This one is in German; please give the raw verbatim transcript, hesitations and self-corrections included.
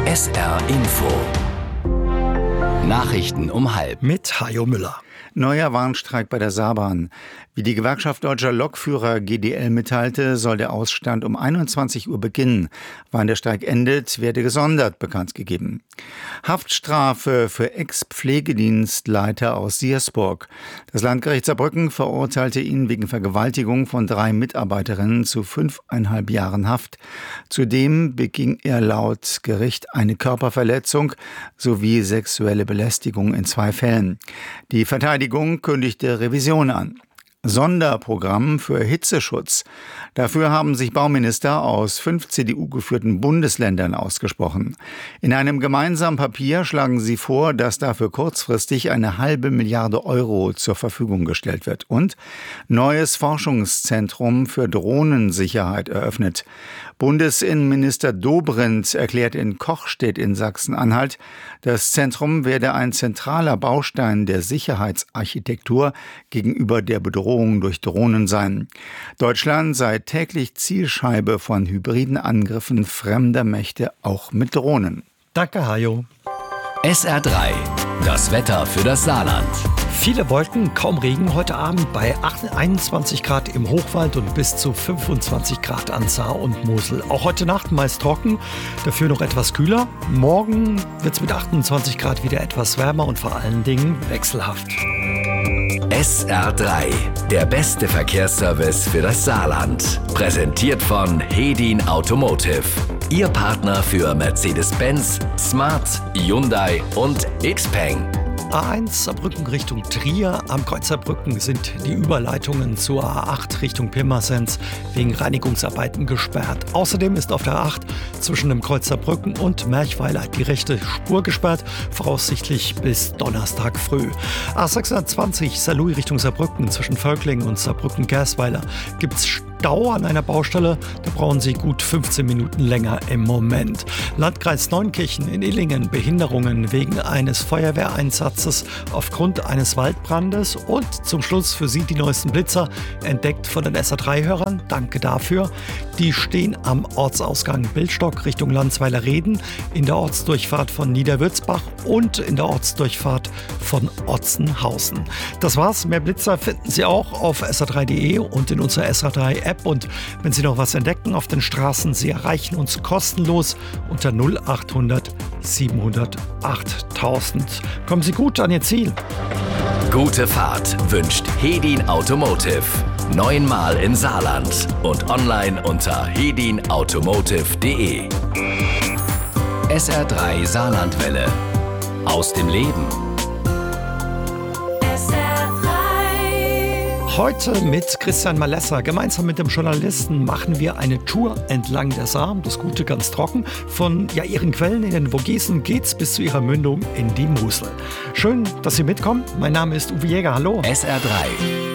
S R Info. Nachrichten um halb. Mit Hajo Müller. Neuer Warnstreik bei der Saarbahn. Wie die Gewerkschaft Deutscher Lokführer G D L mitteilte, soll der Ausstand um einundzwanzig Uhr beginnen. Wann der Streik endet, werde gesondert bekannt gegeben. Haftstrafe für Ex-Pflegedienstleiter aus Siersburg. Das Landgericht Saarbrücken verurteilte ihn wegen Vergewaltigung von drei Mitarbeiterinnen zu fünfeinhalb Jahren Haft. Zudem beging er laut Gericht eine Körperverletzung sowie sexuelle Belästigung in zwei Fällen. Die Verteidigung kündigte Revision an. Sonderprogramm für Hitzeschutz. Dafür haben sich Bauminister aus fünf C D U-geführten Bundesländern ausgesprochen. In einem gemeinsamen Papier schlagen sie vor, dass dafür kurzfristig eine halbe Milliarde Euro zur Verfügung gestellt wird und neues Forschungszentrum für Drohnensicherheit eröffnet. Bundesinnenminister Dobrindt erklärt in Kochstedt in Sachsen-Anhalt, das Zentrum werde ein zentraler Baustein der Sicherheitsarchitektur gegenüber der Bedrohung durch Drohnen sein. Deutschland sei täglich Zielscheibe von hybriden Angriffen fremder Mächte, auch mit Drohnen. Danke, Hajo. S R drei. Das Wetter für das Saarland. Viele Wolken, kaum Regen, heute Abend bei einundzwanzig Grad im Hochwald und bis zu fünfundzwanzig Grad an Saar und Mosel. Auch heute Nacht meist trocken, dafür noch etwas kühler. Morgen wird es mit achtundzwanzig Grad wieder etwas wärmer und vor allen Dingen wechselhaft. S R drei, der beste Verkehrsservice für das Saarland. Präsentiert von Hedin Automotive. Ihr Partner für Mercedes-Benz, Smart, Hyundai und Xpeng. A eins Saarbrücken Richtung Trier. Am Kreuz Saarbrücken sind die Überleitungen zur A acht Richtung Pirmasens wegen Reinigungsarbeiten gesperrt. Außerdem ist auf der A acht zwischen dem Kreuz Saarbrücken und Merchweiler die rechte Spur gesperrt, voraussichtlich bis Donnerstag früh. A sechshundertzwanzig Saarlouis Richtung Saarbrücken zwischen Völklingen und Saarbrücken-Gersweiler gibt es Stau an einer Baustelle. Da brauchen Sie gut fünfzehn Minuten länger im Moment. Landkreis Neunkirchen in Illingen Behinderungen wegen eines Feuerwehreinsatzes aufgrund eines Waldbrandes. Und zum Schluss für Sie die neuesten Blitzer, entdeckt von den S R drei Hörern. Danke dafür. Die stehen am Ortsausgang Bildstock Richtung Landsweiler Reden, in der Ortsdurchfahrt von Niederwürzbach und in der Ortsdurchfahrt von Otzenhausen. Das war's. Mehr Blitzer finden Sie auch auf S R drei punkt de und in unserer S R drei App. Und wenn Sie noch was entdecken auf den Straßen, Sie erreichen uns kostenlos unter null achthundert siebenhundert achttausend. Kommen Sie gut an Ihr Ziel. Gute Fahrt wünscht Hedin Automotive. Neunmal im Saarland und online unter hedin automotive punkt de. S R drei Saarlandwelle. Aus dem Leben. Heute mit Christian Malesser. Gemeinsam mit dem Journalisten machen wir eine Tour entlang der Saar, das Gute ganz trocken. Von ja, ihren Quellen in den Vogesen geht's bis zu ihrer Mündung in die Mosel. Schön, dass Sie mitkommen. Mein Name ist Uwe Jäger. Hallo. S R drei.